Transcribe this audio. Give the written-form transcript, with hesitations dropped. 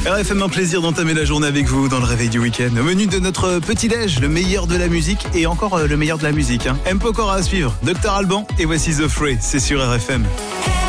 RFM, un plaisir d'entamer la journée avec vous dans le réveil du week-end. Au menu de notre petit-déj, le meilleur de la musique et encore le meilleur de la musique. M. Pokora à suivre, Dr Alban et voici The Fray, c'est sur RFM.